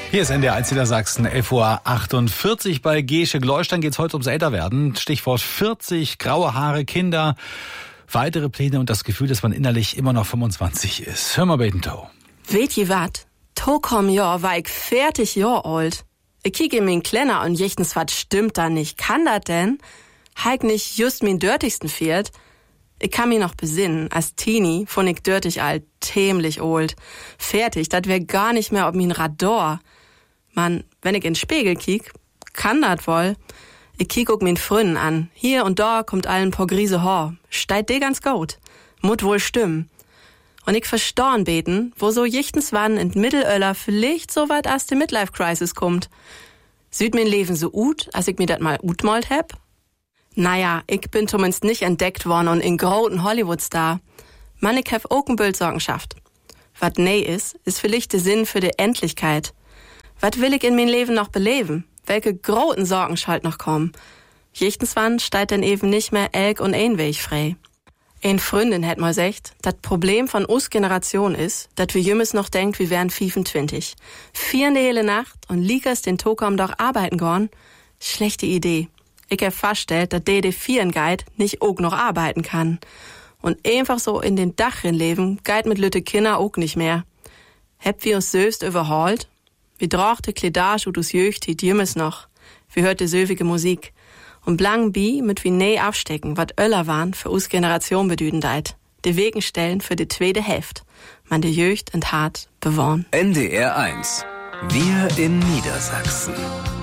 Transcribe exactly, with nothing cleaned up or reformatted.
Hier ist N D R eins Niedersachsen, elf Uhr achtundvierzig bei Gesche Gleustein. Geht es heute ums Älterwerden. Stichwort vierzig, graue Haare, Kinder, weitere Pläne und das Gefühl, dass man innerlich immer noch fünfundzwanzig ist. Hör mal bei den Toe. Weet je wat? To kom Jahr war ich vierzig Jahr alt. Ich kiege in min Klenner und jechtens wat stimmt da nicht. Kann dat denn? Heik nicht just min dörtigsten Viert? Ich kann mich noch besinnen, als Teenie von ich dörtig alt, tämlich old. Fertig, dat wär gar nicht mehr ob min Radar. Man, wenn ich in den Spiegel kiek, kann dat wohl. Ich kiek auch min Frünnen an. Hier und da kommt allen paar Grise Haar. Steit de ganz gut. Mut wohl stimmen. Und ich verstorn beten, wo so jichtens wann in Mittelöller vielleicht so weit as de Midlife-Crisis kommt. Süd min Leben so ut, als ich mir dat mal utmalt heb? Naja, ich bin zumindest nicht entdeckt worden und in großen Hollywood-Star. Man, ich hab auch ein Bild Sorgenschaft. Wat nee is, ist vielleicht der Sinn für die Endlichkeit. Wat will ich in mein Leben noch beleben? Welche großen Sorgen schalt noch kommen? Jichtens wann steigt denn eben nicht mehr elk und ein Weg frei. Ein Freundin hätt mal gesagt, dat Problem von us Generation is, dat wir jümmes noch denkt, wir wären fünfundzwanzig. Vier ne hele Nacht und liegers den Tokam doch arbeiten gorn? Schlechte Idee. Ich hab festgestellt, dat de de vieren Guide nicht auch noch arbeiten kann. Und einfach so in den Dachrin leben, Guide mit lütte Kinder auch nicht mehr. Heb wir uns söst überholt? Wir drochte Kledage und us Jöchtit jümmes noch. Wir hörte söwige Musik. Und blang bi mit wie nee aufstecken, wat Öller waren für us Generation bedüden deit. De Wegen stellen für die zweite Hälfte. Man de Jöcht und hart bewohnen. N D R eins. Wir in Niedersachsen.